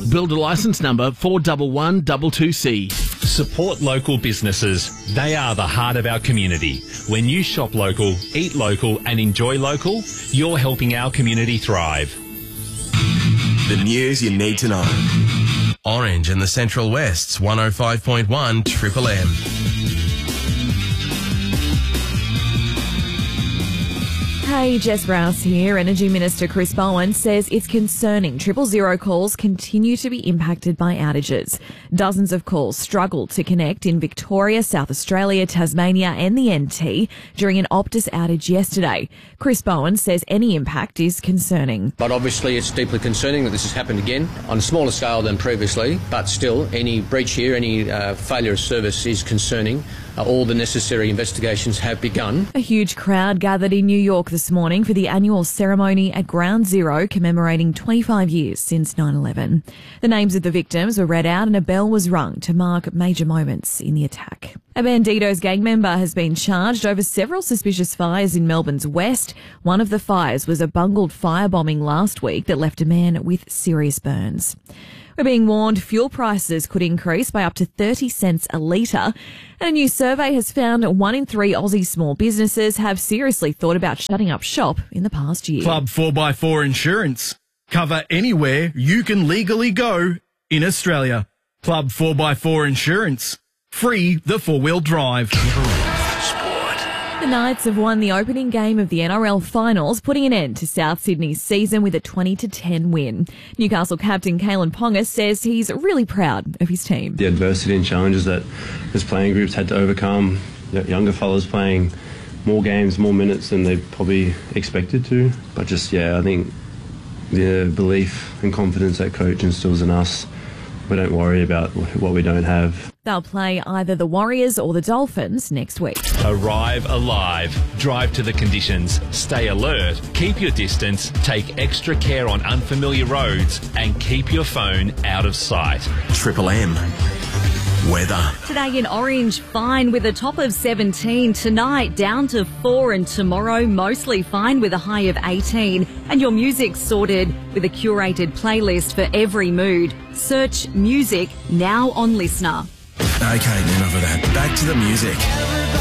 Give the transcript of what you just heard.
Builder licence number 41122C. Support local businesses. They are the heart of our community. When you shop local, eat local and enjoy local, you're helping our community thrive. The news you need to know. Orange in the Central West's 105.1 Triple M. Hey, Jess Rouse here. Energy Minister Chris Bowen says it's concerning 000 calls continue to be impacted by outages. Dozens of calls struggled to connect in Victoria, South Australia, Tasmania and the NT during an Optus outage yesterday. Chris Bowen says any impact is concerning. But obviously it's deeply concerning that this has happened again on a smaller scale than previously, but still any breach here, any failure of service is concerning. All the necessary investigations have begun. A huge crowd gathered in New York this morning for the annual ceremony at Ground Zero commemorating 25 years since 9/11. The names of the victims were read out and a bell was rung to mark major moments in the attack. A Bandidos gang member has been charged over several suspicious fires in Melbourne's west. One of the fires was a bungled firebombing last week that left a man with serious burns. We're being warned fuel prices could increase by up to 30 cents a litre. And a new survey has found 1 in 3 Aussie small businesses have seriously thought about shutting up shop in the past year. Club 4x4 Insurance. Cover anywhere you can legally go in Australia. Club 4x4 Insurance. Free the 4-wheel drive. The Knights have won the opening game of the NRL Finals, putting an end to South Sydney's season with a 20-10 win. Newcastle captain Kalen Ponga says he's really proud of his team. The adversity and challenges that his playing groups had to overcome, younger fellas playing more games, more minutes than they probably expected to. But just, I think the belief and confidence that coach instills in us, we don't worry about what we don't have. They'll play either the Warriors or the Dolphins next week. Arrive alive. Drive to the conditions. Stay alert. Keep your distance. Take extra care on unfamiliar roads and keep your phone out of sight. Triple M. Weather. Today in Orange, fine with a top of 17. Tonight, down to 4, and tomorrow, mostly fine with a high of 18. And your music's sorted with a curated playlist for every mood. Search music now on Listener. Okay, enough of that. Back to the music.